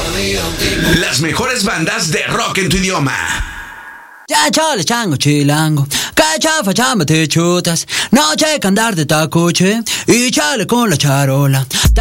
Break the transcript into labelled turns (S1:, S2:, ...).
S1: Las mejores bandas de rock en tu idioma.
S2: Ya chale chango chilango, que chafa chamba te chutas, no checa andar de tacoche y chale con la charola.